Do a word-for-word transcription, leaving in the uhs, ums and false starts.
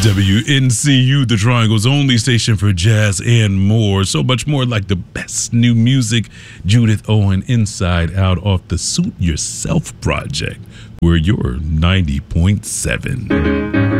W N C U, the Triangle's only station for jazz and more. So much more, like the best new music. Judith Owen, Inside Out, off the Suit Yourself project. We're your ninety point seven.